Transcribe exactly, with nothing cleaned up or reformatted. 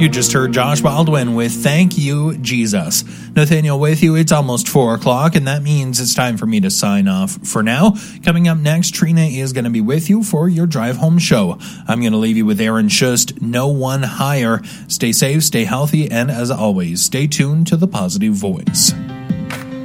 You just heard Josh Baldwin with Thank You, Jesus. Nathaniel with you. It's almost four o'clock, and that means it's time for me to sign off for now. Coming up next, Trina is going to be with you for your drive home show. I'm going to leave you with Aaron Schust, No One Higher. Stay safe, stay healthy, and as always, stay tuned to the Positive Voice.